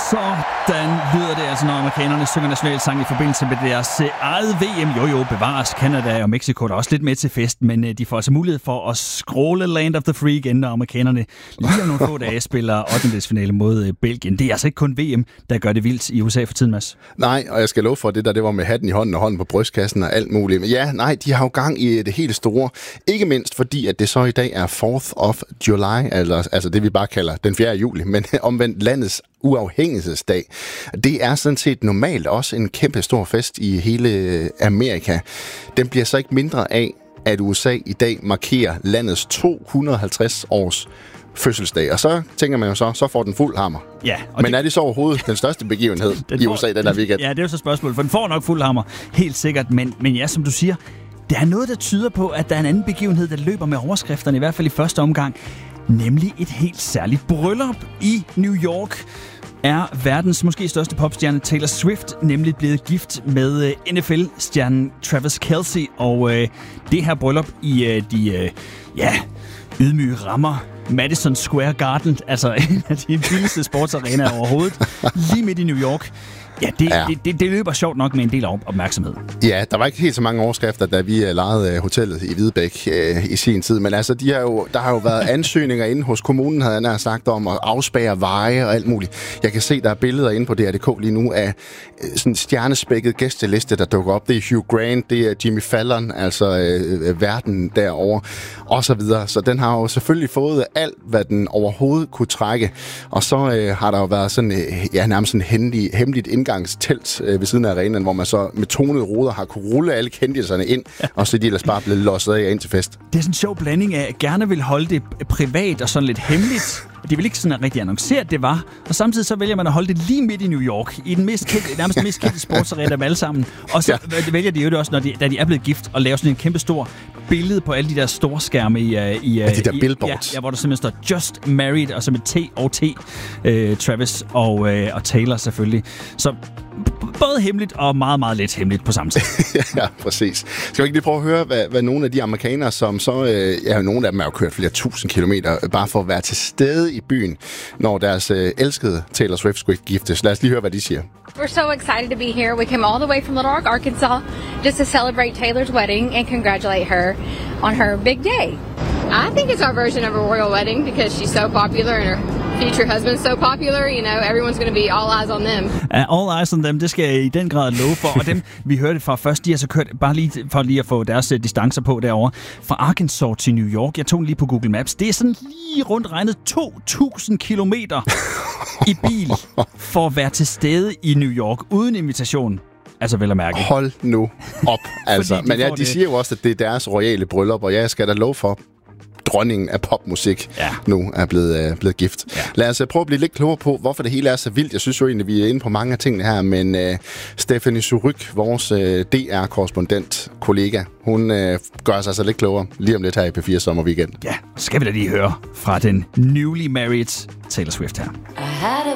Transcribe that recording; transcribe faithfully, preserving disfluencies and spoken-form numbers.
Sådan lyder det altså, når amerikanerne synger nationalsang i forbindelse med deres eget V M. Jo jo, bevares Canada og Mexico der også lidt med til fest, men de får altså mulighed for at scrolle Land of the Free igen, når amerikanerne lige om nogle få dage spiller ottendedelsfinale mod Belgien. Det er altså ikke kun V M, der gør det vildt i U S A for tiden, Mads. Nej, og jeg skal love for, det der det var med hatten i hånden og hånden på brystkassen og alt muligt. Men ja, nej, de har jo gang i det helt store. Ikke mindst fordi, at det så i dag er fourth of July, altså, altså det vi bare kalder den fjerde juli, men omvendt landets uafhængighedsdag. Det er sådan set normalt også en kæmpe stor fest i hele Amerika. Den bliver så ikke mindre af, at U S A i dag markerer landets to hundrede og halvtreds års fødselsdag. Og så tænker man jo så, så får den fuld hammer. Ja, men det... er det så overhovedet den største begivenhed den i U S A den her weekend? Ja, det er jo så spørgsmålet, for den får nok fuld hammer, helt sikkert. Men, men ja, som du siger, der er noget, der tyder på, at der er en anden begivenhed, der løber med overskrifterne, i hvert fald i første omgang. Nemlig et helt særligt bryllup i New York. Er verdens måske største popstjerne Taylor Swift nemlig blevet gift med N F L-stjernen Travis Kelce. Og øh, det her bryllup i øh, de øh, ja, ydmyge rammer Madison Square Garden, altså en af de vildeste sportsarenaer overhovedet, lige midt i New York. Ja, det, ja. Det, det, det løber sjovt nok med en del opmærksomhed. Ja, der var ikke helt så mange overskrifter, da vi lejede hotellet i Hvidebæk øh, i sin tid. Men altså, de har jo, der har jo været ansøgninger inde hos kommunen, havde jeg nær sagt, om at afspærre veje og alt muligt. Jeg kan se, der er billeder inde på D R punktum D K lige nu af sådan en stjernespækket gæsteliste, der dukker op. Det er Hugh Grant, det er Jimmy Fallon, altså øh, verden derovre, og så videre. Så den har jo selvfølgelig fået alt, hvad den overhovedet kunne trække. Og så øh, har der jo været sådan, øh, ja, nærmest sådan hemmelig, hemmeligt indgangstelt øh, ved siden af arenaen, hvor man så med tonede ruder har kunne rulle alle kendiserne ind, ja. Og så er de ellers bare blevet losset af ind til fest. Det er sådan en sjov blanding af, at gerne vil holde det privat og sådan lidt hemmeligt. De vil ikke sådan rigtig annoncere, at det var. Og samtidig så vælger man at holde det lige midt i New York, i den mest kendte, nærmest mest kendte sportsarena af alle sammen. Og så ja. vælger de jo det også, når de, da de er blevet gift, og laver sådan en kæmpe stor billede på alle de der store skærme i... i ja, de der i, billboards. Ja, ja, hvor der simpelthen står Just Married, og så med T og T, øh, Travis og, øh, og Taylor selvfølgelig. Så både hemmeligt og meget, meget lidt hemmeligt på samme tid. Ja, præcis. Skal vi ikke lige prøve at høre, hvad, hvad nogle af de amerikanere, som så... Øh, ja, nogle af dem har jo kørt flere tusind kilometer, bare for at være til stede i byen, når deres øh, elskede Taylor Swift skulle giftes. Lad os lige høre, hvad de siger. We're so excited to be here. We came all the way from Little Rock, Arkansas, just to celebrate Taylor's wedding and congratulate her on her big day. I think it's our version of a royal wedding because she's so popular and her future husband's so popular, you know, everyone's going to be all eyes on them. Uh, all eyes on them, det skal jeg i den grad love for. Og dem, vi hørte fra først, de har så kørt, bare lige for lige at få deres uh, distancer på derovre, fra Arkansas til New York. Jeg tog den lige på Google Maps. Det er sådan lige rundt regnet to tusind kilometer i bil for at være til stede i New York uden invitation. Altså vel at mærke. Hold nu op, altså. Men ja, de det. siger jo også, at det er deres royale bryllup, og jeg skal da love for, dronningen af popmusik ja. nu er blevet, øh, blevet gift. Ja. Lad os prøve at blive lidt klogere på, hvorfor det hele er så vildt. Jeg synes jo egentlig, vi er inde på mange af tingene her, men øh, Stephanie Suryk, vores øh, D R-korrespondent, kollega, hun øh, gør sig altså lidt klogere lige om lidt her i P fire Sommer Weekend. Ja, skal vi da lige høre fra den newly married Taylor Swift her.